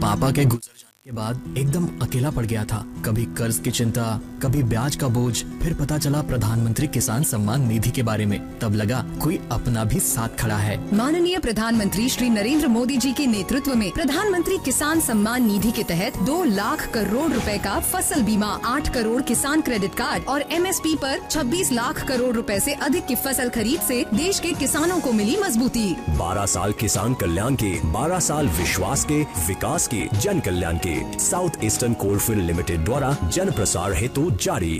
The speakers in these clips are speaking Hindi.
पापा के गुजर जाने के बाद एकदम अकेला पड़ गया था। कभी कर्ज की चिंता, कभी ब्याज का बोझ, फिर पता चला प्रधानमंत्री किसान सम्मान निधि के बारे में। तब लगा कोई अपना भी साथ खड़ा है। माननीय प्रधानमंत्री श्री नरेंद्र मोदी जी के नेतृत्व में प्रधानमंत्री किसान सम्मान निधि के तहत 2 लाख करोड़ रुपए का फसल बीमा, 8 करोड़ किसान क्रेडिट कार्ड और MSP पर 26 लाख करोड़ रुपए से अधिक की फसल खरीद से देश के किसानों को मिली मजबूती। 12 साल किसान कल्याण के, 12 साल विश्वास के, विकास के, जन कल्याण के। साउथ ईस्टर्न कोलफील्ड लिमिटेड द्वारा जन प्रसार हेतु जारी।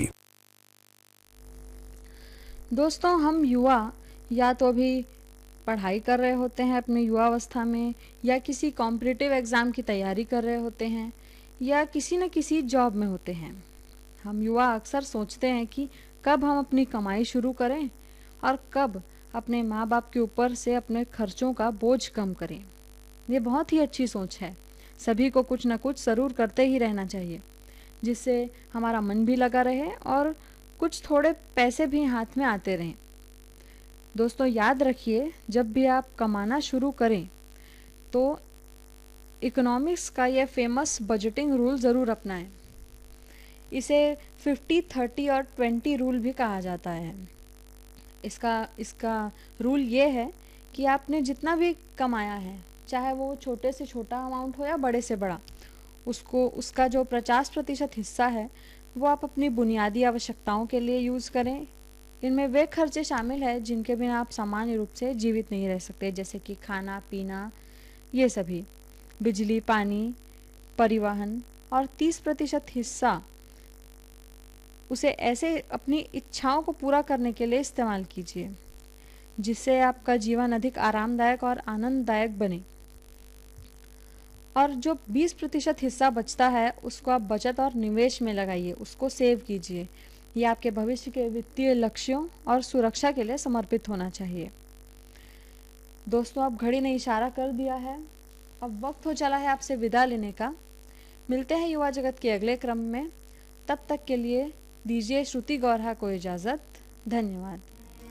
दोस्तों, हम युवा या तो अभी पढ़ाई कर रहे होते हैं अपने युवावस्था में, या किसी कॉम्पिटिटिव एग्ज़ाम की तैयारी कर रहे होते हैं, या किसी न किसी जॉब में होते हैं। हम युवा अक्सर सोचते हैं कि कब हम अपनी कमाई शुरू करें और कब अपने माँ बाप के ऊपर से अपने खर्चों का बोझ कम करें। ये बहुत ही अच्छी सोच है। सभी को कुछ न कुछ ज़रूर करते ही रहना चाहिए, जिससे हमारा मन भी लगा रहे और कुछ थोड़े पैसे भी हाथ में आते रहें। दोस्तों, याद रखिए, जब भी आप कमाना शुरू करें तो इकोनॉमिक्स का यह फेमस बजटिंग रूल ज़रूर अपनाएं। इसे 50, 30 और 20 रूल भी कहा जाता है। इसका रूल ये है कि आपने जितना भी कमाया है, चाहे वो छोटे से छोटा अमाउंट हो या बड़े से बड़ा, उसका जो 50% हिस्सा है वो आप अपनी बुनियादी आवश्यकताओं के लिए यूज़ करें। इनमें वे खर्चे शामिल हैं जिनके बिना आप सामान्य रूप से जीवित नहीं रह सकते, जैसे कि खाना पीना, ये सभी, बिजली, पानी, परिवहन। और 30% हिस्सा उसे ऐसे अपनी इच्छाओं को पूरा करने के लिए इस्तेमाल कीजिए, जिससे आपका जीवन अधिक आरामदायक और आनंददायक बने। और जो 20% हिस्सा बचता है उसको आप बचत और निवेश में लगाइए, उसको सेव कीजिए। ये आपके भविष्य के वित्तीय लक्ष्यों और सुरक्षा के लिए समर्पित होना चाहिए। दोस्तों, अब घड़ी ने इशारा कर दिया है, अब वक्त हो चला है आपसे विदा लेने का। मिलते हैं युवा जगत के अगले क्रम में। तब तक के लिए दीजिए श्रुति गौरहा को इजाज़त। धन्यवाद।